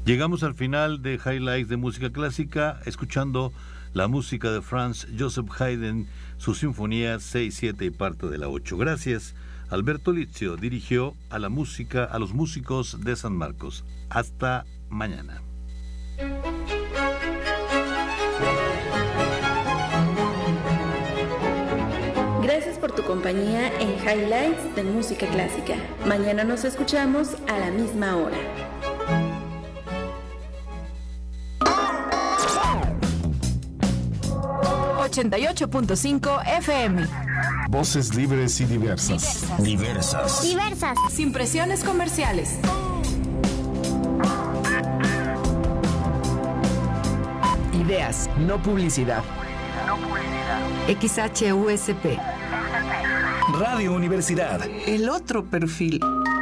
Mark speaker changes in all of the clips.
Speaker 1: Llegamos al final de Highlights de Música Clásica, escuchando la música de Franz Joseph Haydn, su Sinfonía 6, 7 y parte de la 8. Gracias. Alberto Lizio dirigió a los músicos de San Marcos. Hasta mañana.
Speaker 2: Gracias por tu compañía en Highlights de Música Clásica. Mañana nos escuchamos a la misma hora.
Speaker 3: ...88.5 FM.
Speaker 4: Voces libres y diversas.
Speaker 5: Diversas.
Speaker 3: Sin presiones comerciales.
Speaker 6: Ideas, no publicidad. XHUSP.
Speaker 5: Radio Universidad.
Speaker 6: El otro perfil.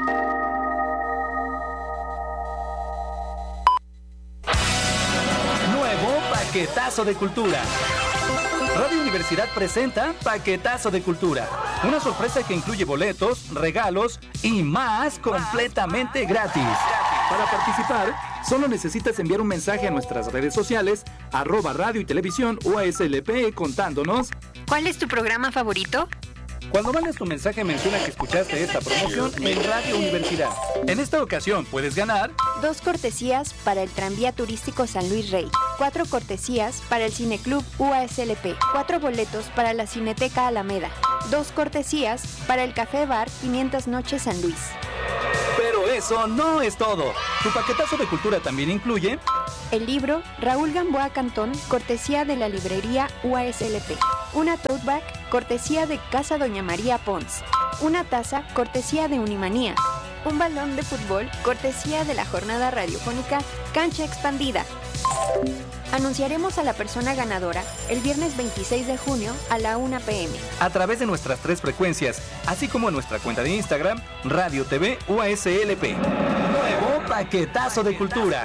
Speaker 7: Nuevo Paquetazo de Cultura. Radio Universidad presenta Paquetazo de Cultura. Una sorpresa que incluye boletos, regalos y más completamente gratis. Para participar, solo necesitas enviar un mensaje a nuestras redes sociales, @radio y televisión UASLP, contándonos
Speaker 8: ¿cuál es tu programa favorito?
Speaker 7: Cuando mandes tu mensaje, menciona que escuchaste esta promoción en Radio Universidad. En esta ocasión puedes ganar
Speaker 8: 2 cortesías para el tranvía turístico San Luis Rey, 4 cortesías para el Cineclub UASLP, 4 boletos para la Cineteca Alameda, 2 cortesías para el Café Bar 500 Noches San Luis.
Speaker 7: Pero eso no es todo. Tu paquetazo de cultura también incluye
Speaker 8: el libro Raúl Gamboa Cantón, cortesía de la librería UASLP, una tote bag, cortesía de Casa Doña María Pons, una taza, cortesía de Unimanía, un balón de fútbol, cortesía de la jornada radiofónica Cancha Expandida. Anunciaremos a la persona ganadora el viernes 26 de junio a la 1 p.m.
Speaker 7: a través de nuestras 3 frecuencias, así como en nuestra cuenta de Instagram, Radio TV UASLP. Nuevo Paquetazo de Cultura.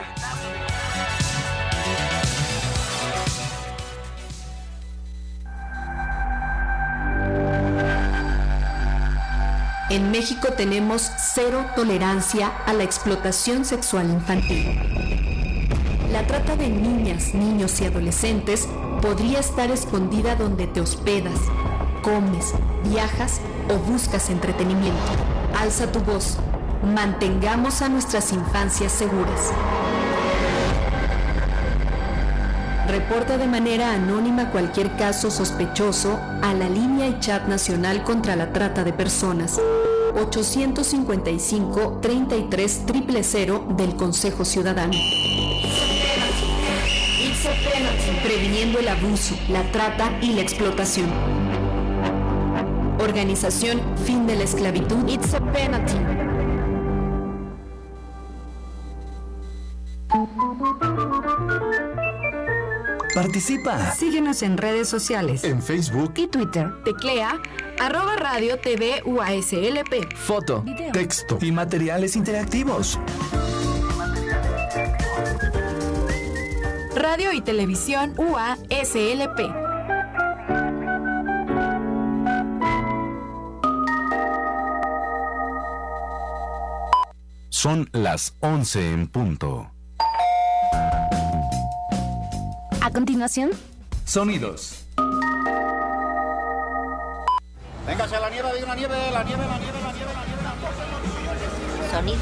Speaker 9: En México tenemos 0 tolerancia a la explotación sexual infantil. La trata de niñas, niños y adolescentes podría estar escondida donde te hospedas, comes, viajas o buscas entretenimiento. Alza tu voz. Mantengamos a nuestras infancias seguras. Reporta de manera anónima cualquier caso sospechoso a la línea y chat nacional contra la trata de personas 855-33 000 del Consejo Ciudadano. Previniendo el abuso, la trata y la explotación. Organización Fin de la Esclavitud. It's a penalty.
Speaker 5: Participa.
Speaker 6: Síguenos en redes sociales.
Speaker 4: En Facebook
Speaker 6: y Twitter.
Speaker 3: Teclea @Radio TV UASLP.
Speaker 5: Foto,
Speaker 6: Video,
Speaker 4: texto
Speaker 5: y materiales interactivos.
Speaker 3: Radio y Televisión UASLP.
Speaker 4: Son las 11 en punto.
Speaker 3: A continuación,
Speaker 7: Sonidos.
Speaker 10: Véngase a la nieve, diga una nieve, la nieve.
Speaker 8: Sonidos.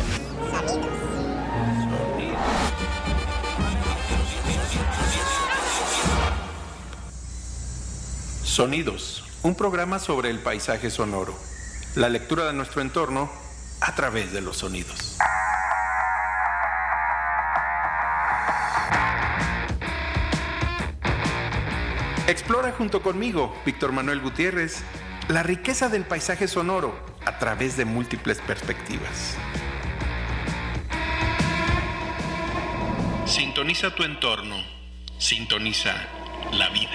Speaker 11: Sonidos, un programa sobre el paisaje sonoro, la lectura de nuestro entorno a través de los sonidos. Explora junto conmigo, Víctor Manuel Gutiérrez, la riqueza del paisaje sonoro a través de múltiples perspectivas. Sintoniza tu entorno, sintoniza la vida.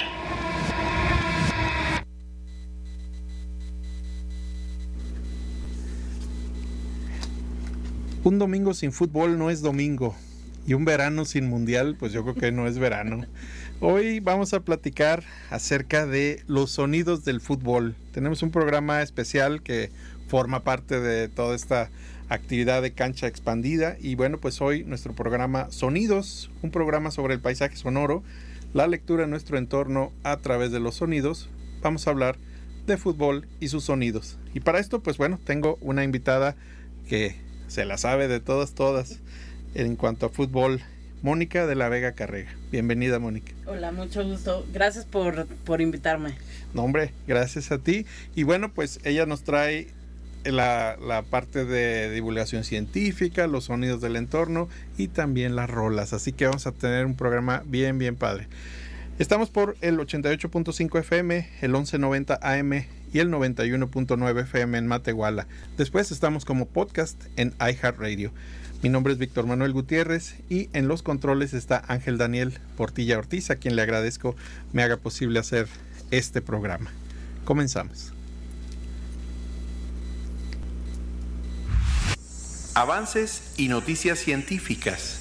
Speaker 12: Un domingo sin fútbol no es domingo, y un verano sin mundial, pues yo creo que no es verano. Hoy vamos a platicar acerca de los sonidos del fútbol. Tenemos un programa especial que forma parte de toda esta actividad de cancha expandida. Y bueno, pues hoy nuestro programa Sonidos, un programa sobre el paisaje sonoro, la lectura de nuestro entorno a través de los sonidos. Vamos a hablar de fútbol y sus sonidos. Y para esto, pues bueno, tengo una invitada que se la sabe de todas en cuanto a fútbol, Mónica de la Vega Carrega. Bienvenida, Mónica.
Speaker 13: Hola, mucho gusto. Gracias por invitarme.
Speaker 12: No, hombre, gracias a ti. Y bueno, pues ella nos trae la parte de divulgación científica, los sonidos del entorno y también las rolas. Así que vamos a tener un programa bien padre. Estamos por el 88.5 FM, el 1190 AM y el 91.9 FM en Matehuala. Después estamos como podcast en iHeartRadio. Mi nombre es Víctor Manuel Gutiérrez y en los controles está Ángel Daniel Portilla Ortiz, a quien le agradezco me haga posible hacer este programa. Comenzamos.
Speaker 11: Avances y noticias científicas.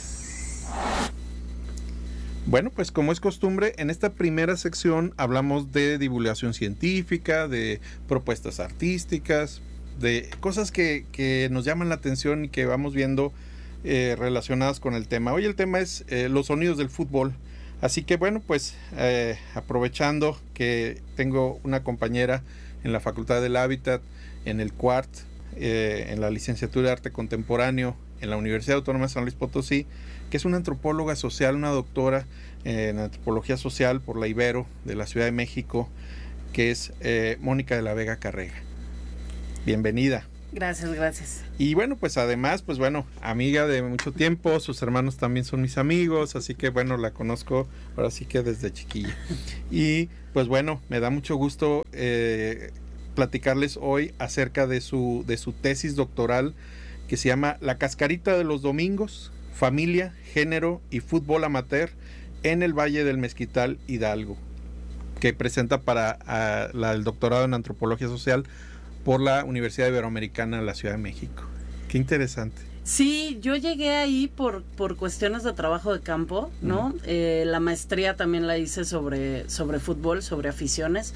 Speaker 12: Bueno, pues como es costumbre, en esta primera sección hablamos de divulgación científica, de propuestas artísticas, de cosas que nos llaman la atención y que vamos viendo relacionadas con el tema. Hoy el tema es los sonidos del fútbol. Así que bueno, pues aprovechando que tengo una compañera en la Facultad del Hábitat, en el CUART, en la licenciatura de Arte Contemporáneo, en la Universidad Autónoma de San Luis Potosí, que es una antropóloga social, una doctora en antropología social por la Ibero de la Ciudad de México, que es Mónica de la Vega Carrega. Bienvenida.
Speaker 13: Gracias.
Speaker 12: Y bueno, pues además, pues bueno, amiga de mucho tiempo, sus hermanos también son mis amigos, así que bueno, la conozco ahora sí que desde chiquilla. Y pues bueno, me da mucho gusto platicarles hoy acerca de su tesis doctoral, que se llama La cascarita de los domingos, familia, género y fútbol amateur en el Valle del Mezquital, Hidalgo, que presenta para el doctorado en antropología social por la Universidad Iberoamericana de la Ciudad de México. Qué interesante.
Speaker 13: Sí, yo llegué ahí por cuestiones de trabajo de campo, ¿no? La maestría también la hice sobre fútbol, sobre aficiones,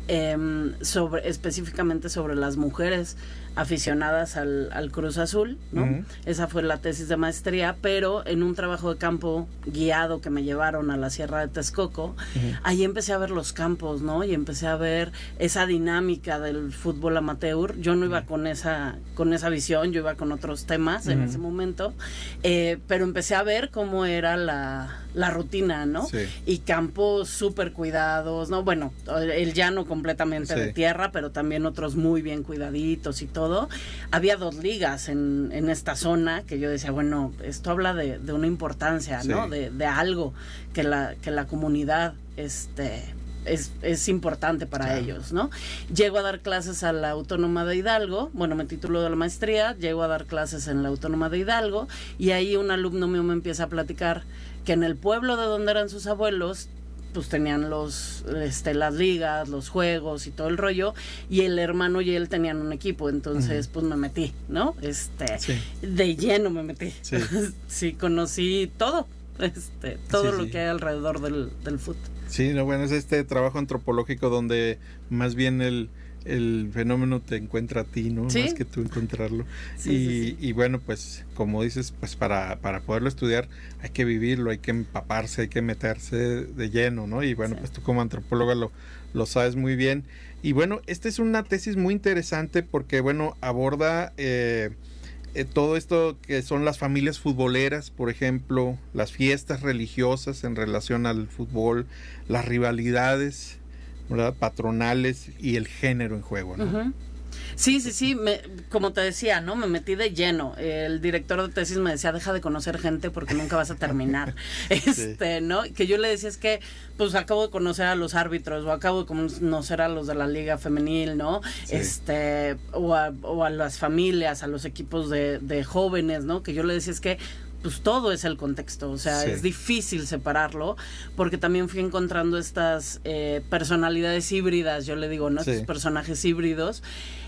Speaker 13: específicamente sobre las mujeres aficionadas al Cruz Azul, ¿no? Esa fue la tesis de maestría, pero en un trabajo de campo guiado que me llevaron a la Sierra de Texcoco, ahí empecé a ver los campos, ¿no? Y empecé a ver esa dinámica del fútbol amateur. Yo no iba con esa visión, yo iba con otros temas en ese momento, pero empecé a ver cómo era la rutina, ¿no? Sí. Y campos súper cuidados, ¿no? Bueno, el llano completamente de tierra, pero también otros muy bien cuidaditos y todo. Había 2 ligas en esta zona que yo decía, bueno, esto habla de una importancia, ¿no? De algo que la comunidad es importante para ellos, ¿no? Llego a dar clases a la Autónoma de Hidalgo, bueno, me titulo de la maestría, llego a dar clases en la Autónoma de Hidalgo y ahí un alumno mío me empieza a platicar que en el pueblo de donde eran sus abuelos pues tenían las ligas, los juegos y todo el rollo, y el hermano y él tenían un equipo, entonces pues me metí, ¿no? De lleno me metí. Sí, sí, conocí todo, todo lo que hay alrededor del fútbol.
Speaker 12: Sí, no, bueno, es este trabajo antropológico donde más bien el fenómeno te encuentra a ti, ¿no? Sí. Más que tú encontrarlo. Sí. Y bueno, pues como dices, pues para poderlo estudiar hay que vivirlo, hay que empaparse, hay que meterse de lleno, ¿no? Y bueno, pues tú como antropóloga lo sabes muy bien. Y bueno, esta es una tesis muy interesante porque, bueno, aborda todo esto que son las familias futboleras, por ejemplo, las fiestas religiosas en relación al fútbol, las rivalidades, ¿verdad?, patronales y el género en juego, ¿no?
Speaker 13: Sí, como te decía, ¿no? Me metí de lleno. El director de tesis me decía, deja de conocer gente porque nunca vas a terminar. ¿No? Que yo le decía es que, pues acabo de conocer a los árbitros o acabo de conocer a los de la liga femenil, ¿no? Sí. O a las familias, a los equipos de jóvenes, ¿no? Que yo le decía es que pues todo es el contexto, o sea, es difícil separarlo, porque también fui encontrando estas personalidades híbridas, yo le digo, ¿no? Estos personajes híbridos,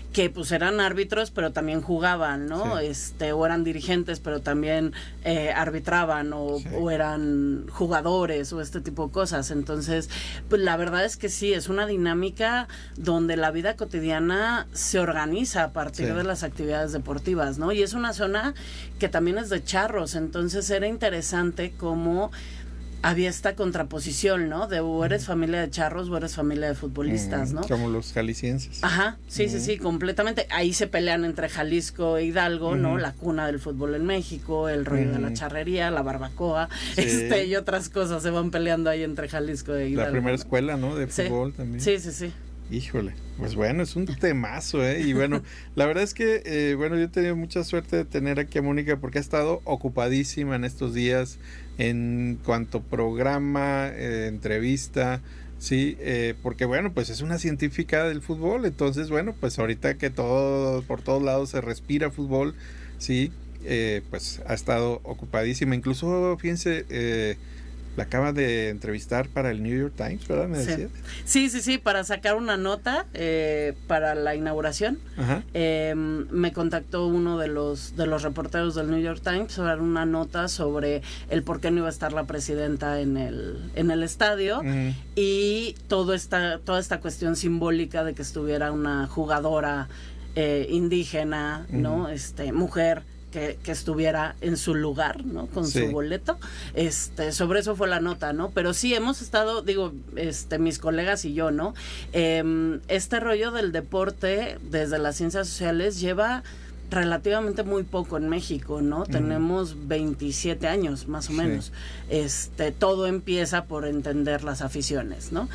Speaker 13: que pues eran árbitros pero también jugaban, ¿no? O eran dirigentes pero también arbitraban o eran jugadores o este tipo de cosas. Entonces, pues la verdad es que sí, es una dinámica donde la vida cotidiana se organiza a partir de las actividades deportivas, ¿no? Y es una zona que también es de charros, entonces era interesante cómo había esta contraposición, ¿no? De o eres familia de charros o eres familia de futbolistas, ¿no?
Speaker 12: Como los jaliscienses.
Speaker 13: Ajá, sí, completamente. Ahí se pelean entre Jalisco e Hidalgo, ¿no? La cuna del fútbol en México, el rollo de la charrería, la barbacoa, y otras cosas se van peleando ahí entre Jalisco e Hidalgo.
Speaker 12: La primera escuela, ¿no? De fútbol también.
Speaker 13: Sí.
Speaker 12: Híjole, pues bueno, es un temazo, y bueno, la verdad es que, yo he tenido mucha suerte de tener aquí a Mónica porque ha estado ocupadísima en estos días en cuanto programa, entrevista, sí, porque bueno, pues es una científica del fútbol, entonces bueno, pues ahorita que por todos lados se respira fútbol, sí, pues ha estado ocupadísima, incluso fíjense, la acaba de entrevistar para el New York Times, ¿verdad? ¿Me decías?
Speaker 13: Sí, para sacar una nota para la inauguración. Me contactó uno de los reporteros del New York Times para dar una nota sobre el por qué no iba a estar la presidenta en el estadio y toda esta cuestión simbólica de que estuviera una jugadora indígena, ¿no? Mujer que estuviera en su lugar, ¿no? Con su boleto. Sobre eso fue la nota, ¿no? Pero sí hemos estado, mis colegas y yo, ¿no? Este rollo del deporte desde las ciencias sociales lleva relativamente muy poco en México, ¿no? Tenemos 27 años, más o menos. Todo empieza por entender las aficiones, ¿no?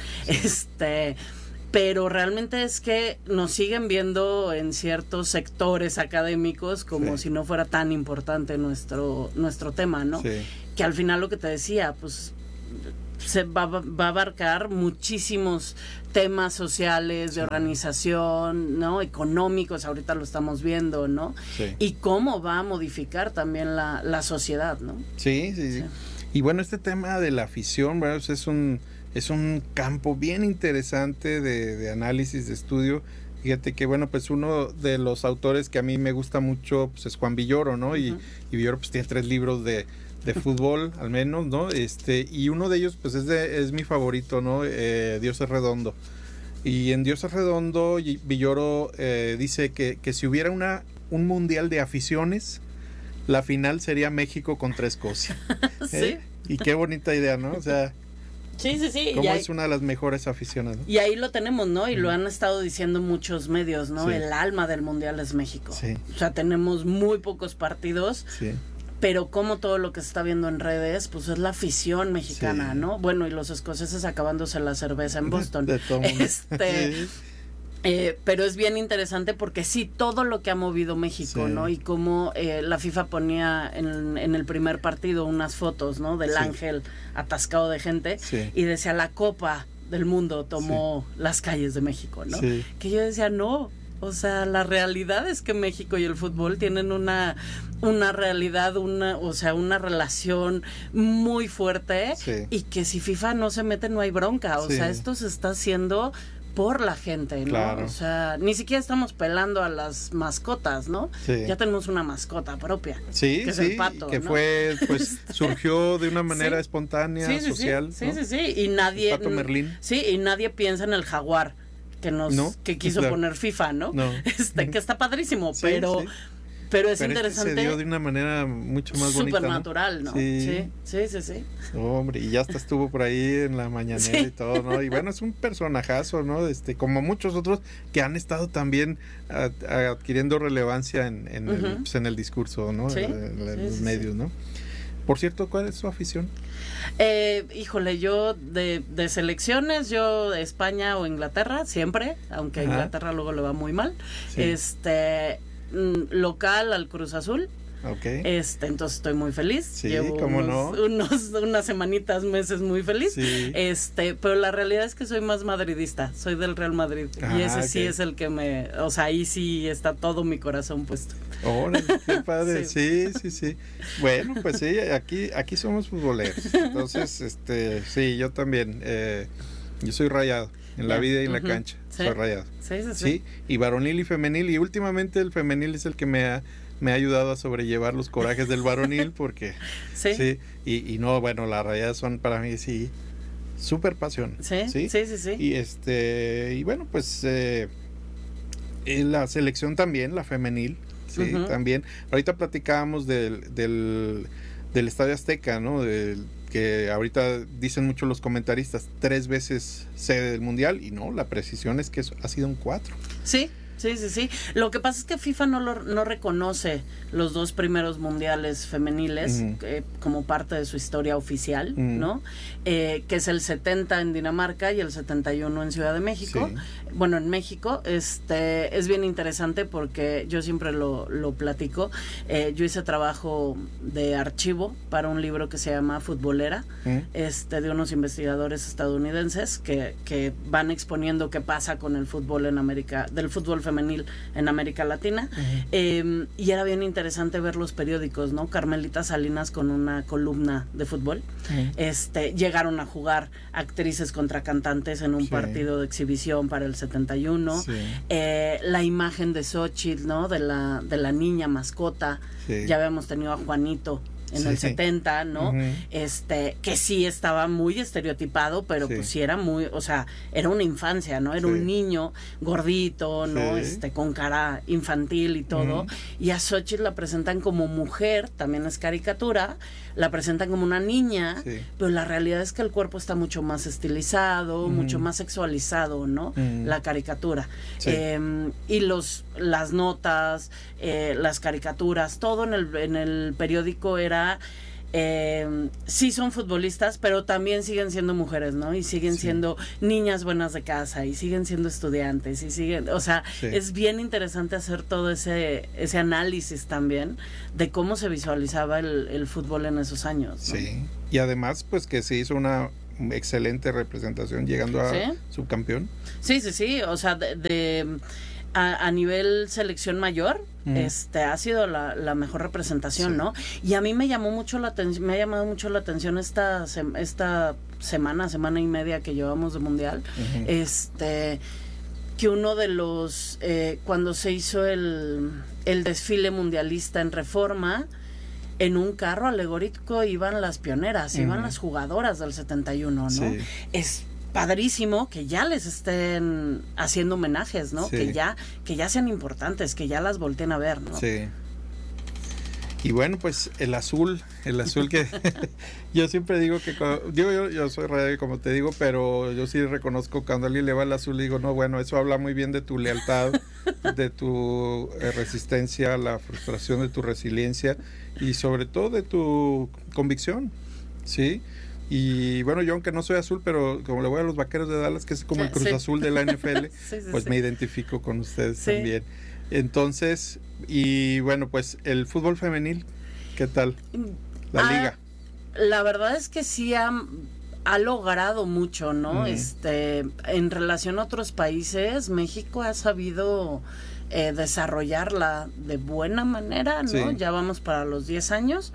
Speaker 13: Pero realmente es que nos siguen viendo en ciertos sectores académicos como si no fuera tan importante nuestro tema, ¿no? Que al final lo que te decía, pues se va a abarcar muchísimos temas sociales, de organización, ¿no? Económicos, ahorita lo estamos viendo, ¿no? Y cómo va a modificar también la sociedad, ¿no?
Speaker 12: Sí. Y bueno, este tema de la afición, ¿verdad? Es un campo bien interesante de análisis, de estudio. Fíjate que, bueno, pues uno de los autores que a mí me gusta mucho pues es Juan Villoro, ¿no? Y Villoro pues tiene 3 libros de fútbol, al menos, ¿no? Y uno de ellos pues es mi favorito, ¿no? Dios es redondo. Y en Dios es redondo, Villoro dice que si hubiera un mundial de aficiones, la final sería México contra Escocia.
Speaker 13: Sí.
Speaker 12: Y qué bonita idea, ¿no? O sea...
Speaker 13: Sí.
Speaker 12: Como es una de las mejores aficiones, ¿no?
Speaker 13: Y ahí lo tenemos, ¿no? Y lo han estado diciendo muchos medios, ¿no? El alma del mundial es México. O sea, tenemos muy pocos partidos. Pero como todo lo que se está viendo en redes, pues es la afición mexicana, ¿no? Bueno, y los escoceses acabándose la cerveza en Boston.
Speaker 12: De todo mundo.
Speaker 13: Pero es bien interesante porque sí, todo lo que ha movido México, ¿no? Y cómo la FIFA ponía en el primer partido unas fotos, ¿no? Del ángel atascado de gente y decía la Copa del Mundo tomó las calles de México, ¿no? Que yo decía, no, o sea, la realidad es que México y el fútbol tienen una realidad, una relación muy fuerte y que si FIFA no se mete no hay bronca, o sea, esto se está haciendo por la gente, ¿no? O sea, ni siquiera estamos pelando a las mascotas, ¿no? Ya tenemos una mascota propia.
Speaker 12: Que
Speaker 13: es el pato,
Speaker 12: que
Speaker 13: ¿no?
Speaker 12: fue, pues, surgió de una manera espontánea, social.
Speaker 13: Y nadie...
Speaker 12: El pato Merlín.
Speaker 13: Y nadie piensa en el jaguar que quiso poner FIFA, ¿no? Que está padrísimo, pero es interesante.
Speaker 12: Se dio de una manera mucho más bonita,
Speaker 13: supernatural, ¿no? Sí.
Speaker 12: Hombre, y ya hasta estuvo por ahí en la mañanera y todo, ¿no? Y bueno, es un personajazo, ¿no? Como muchos otros que han estado también adquiriendo relevancia en el discurso, ¿no? En los medios, ¿no? Por cierto, ¿cuál es su afición?
Speaker 13: Híjole, yo de selecciones, yo España o Inglaterra, siempre, aunque a Inglaterra luego le va muy mal. Local al Cruz Azul. Entonces estoy muy feliz. Llevo unas semanitas, meses muy feliz. Pero la realidad es que soy más madridista, soy del Real Madrid. Y ese sí es el que o sea, ahí sí está todo mi corazón puesto.
Speaker 12: Órale, qué padre. Sí. Bueno, pues sí, aquí somos futboleros. Entonces, sí, yo también. Yo soy rayado, en la vida y en la cancha, soy rayado. Sí, y varonil y femenil, y últimamente el femenil es el que me ha ayudado a sobrellevar los corajes del varonil, porque y no, bueno, las rayadas son para mí súper pasión. Sí. Y bueno, pues la selección también, la femenil, también. Ahorita platicábamos del Estadio Azteca, ¿no? Que ahorita dicen mucho los comentaristas, 3 veces sede del Mundial, y no, la precisión es que ha sido un 4.
Speaker 13: Sí. Lo que pasa es que FIFA no reconoce los 2 primeros mundiales femeniles como parte de su historia oficial, ¿no? Que es el 70 en Dinamarca y el 71 en Ciudad de México. Sí. Bueno, en México es bien interesante porque yo siempre lo platico. Yo hice trabajo de archivo para un libro que se llama Futbolera, de unos investigadores estadounidenses que van exponiendo qué pasa con el fútbol en América, del fútbol femenil en América Latina. Y era bien interesante ver los periódicos, ¿no? Carmelita Salinas con una columna de fútbol. Llegaron a jugar actrices contra cantantes en un partido de exhibición para el 71. La imagen de Xochitl, ¿no? De la niña mascota. Ya habíamos tenido a Juanito en el 70, ¿no? Que sí estaba muy estereotipado, pero pues sí era muy, o sea, era una infancia, ¿no? Era un niño gordito, ¿no? Con cara infantil y todo. Y a Xochitl la presentan como mujer, también es caricatura, la presentan como una niña, pero la realidad es que el cuerpo está mucho más estilizado, mucho más sexualizado, ¿no? La caricatura. Y las notas, las caricaturas, todo en el periódico era sí son futbolistas, pero también siguen siendo mujeres, ¿no? Y siguen siendo niñas buenas de casa, y siguen siendo estudiantes, y siguen, o sea, es bien interesante hacer todo ese análisis también de cómo se visualizaba el fútbol en esos años, ¿no? Sí,
Speaker 12: y además, pues que se hizo una excelente representación llegando a subcampeón. Sí,
Speaker 13: o sea, a nivel selección mayor, ha sido la mejor representación, ¿no? Y a mí me ha llamado mucho la atención esta semana y media que llevamos de mundial, que uno de los cuando se hizo el desfile mundialista en Reforma, en un carro alegórico iban las pioneras, iban las jugadoras del 71, ¿no? Es padrísimo que ya les estén haciendo homenajes, ¿no? Que ya sean importantes, que ya las volteen a ver, ¿no? Sí.
Speaker 12: Y bueno, pues el azul que yo siempre digo que yo soy radial, como te digo, pero yo sí reconozco cuando alguien le va al azul, digo, no, bueno, eso habla muy bien de tu lealtad, de tu resistencia a la frustración, de tu resiliencia y sobre todo de tu convicción, ¿sí? Y bueno, yo aunque no soy azul, pero como le voy a los Vaqueros de Dallas, que es como el Cruz Azul de la NFL, pues me identifico con ustedes también. Entonces, y bueno, pues el fútbol femenil, ¿qué tal? La liga.
Speaker 13: La verdad es que sí ha logrado mucho, ¿no? En relación a otros países, México ha sabido desarrollarla de buena manera, ¿no? Ya vamos para los 10 años.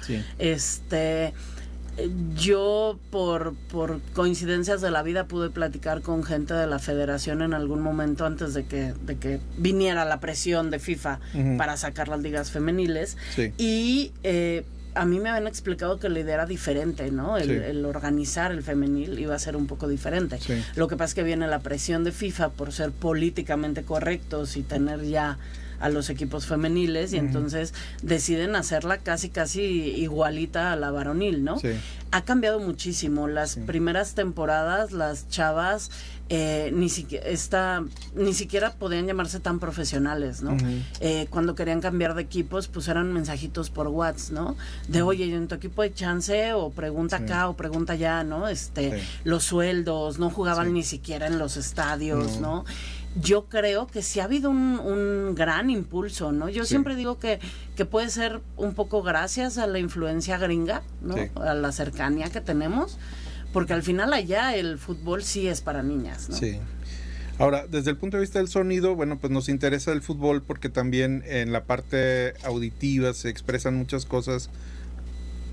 Speaker 13: Yo por coincidencias de la vida pude platicar con gente de la federación en algún momento antes de que viniera la presión de FIFA para sacar las ligas femeniles y a mí me habían explicado que la idea era diferente, ¿no? El organizar el femenil iba a ser un poco diferente. Lo que pasa es que viene la presión de FIFA por ser políticamente correctos y tener ya a los equipos femeniles y entonces deciden hacerla casi igualita a la varonil, ¿no? Ha cambiado muchísimo. Las primeras temporadas, las chavas ni siquiera podían llamarse tan profesionales, ¿no? Cuando querían cambiar de equipos, pues eran mensajitos por WhatsApp, ¿no? De, oye, ¿en tu equipo hay chance? O pregunta acá o pregunta allá, ¿no? Los sueldos, no jugaban ni siquiera en los estadios, ¿no? Yo creo que sí ha habido un gran impulso, ¿no? Yo siempre digo que puede ser un poco gracias a la influencia gringa, ¿no? A la cercanía que tenemos, porque al final allá el fútbol sí es para niñas, ¿no? Sí.
Speaker 12: Ahora, desde el punto de vista del sonido, bueno, pues nos interesa el fútbol porque también en la parte auditiva se expresan muchas cosas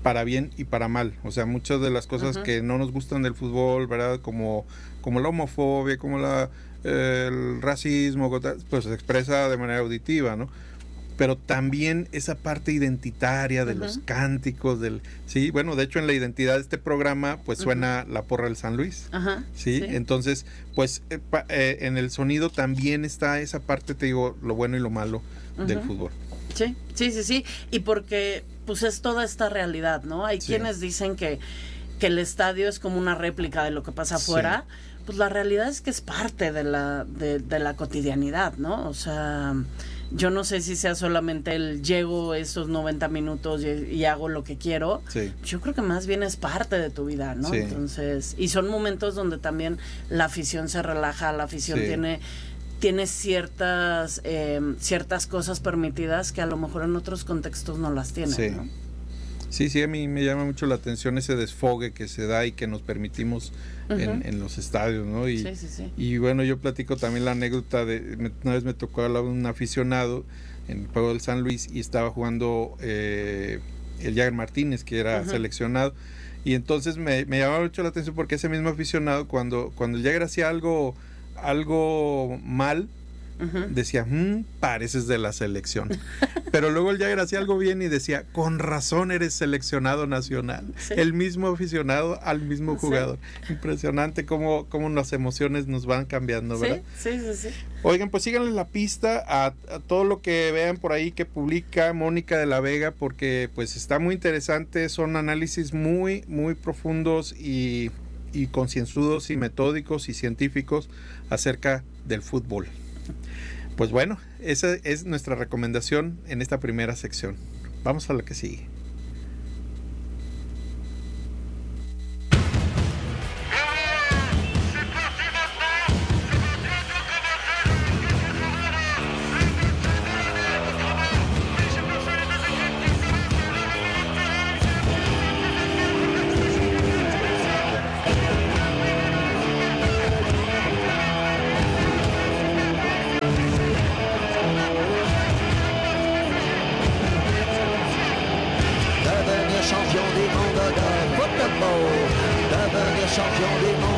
Speaker 12: para bien y para mal. O sea, muchas de las cosas que no nos gustan del fútbol, ¿verdad? Como la homofobia, como el racismo, pues se expresa de manera auditiva, ¿no? Pero también esa parte identitaria de los cánticos, sí, bueno, de hecho en la identidad de este programa, pues suena la porra del San Luis, ¿sí? Entonces, pues en el sonido también está esa parte, te digo, lo bueno y lo malo del fútbol.
Speaker 13: Sí, y porque pues es toda esta realidad, ¿no? Hay quienes dicen que el estadio es como una réplica de lo que pasa afuera, pues la realidad es que es parte de la cotidianidad, ¿no? O sea, yo no sé si sea solamente el llego esos 90 minutos y hago lo que quiero. Yo creo que más bien es parte de tu vida, ¿no? Entonces, y son momentos donde también la afición se relaja, la afición tiene ciertas cosas permitidas que a lo mejor en otros contextos no las tienen, ¿no?
Speaker 12: Sí, a mí me llama mucho la atención ese desfogue que se da y que nos permitimos en los estadios, ¿no? Y bueno, yo platico también la anécdota una vez me tocó hablar de un aficionado en el juego del San Luis y estaba jugando el Jagger Martínez, que era seleccionado, y entonces me llamaba mucho la atención porque ese mismo aficionado, cuando el Jagger hacía algo mal, decía, pareces de la selección. Pero luego el Jagger hacía algo bien y decía, con razón eres seleccionado nacional. El mismo aficionado al mismo jugador. Impresionante cómo las emociones nos van cambiando, ¿verdad?
Speaker 13: Sí.
Speaker 12: Oigan, pues síganle la pista a todo lo que vean por ahí que publica Mónica de la Vega, porque pues está muy interesante, son análisis muy, muy profundos y concienzudos y metódicos y científicos acerca del fútbol. Pues bueno, esa es nuestra recomendación en esta primera sección. Vamos a la que sigue.
Speaker 14: champion des mondes